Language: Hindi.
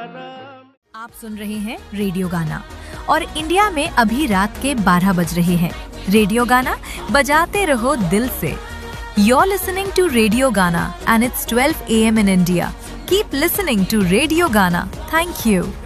आप सुन रहे हैं रेडियो गाना और इंडिया में अभी रात के 12 बज रहे हैं। रेडियो गाना बजाते रहो दिल से। You're listening to Radio Gana and it's 12 AM in India. Keep listening to Radio Gana. Thank you.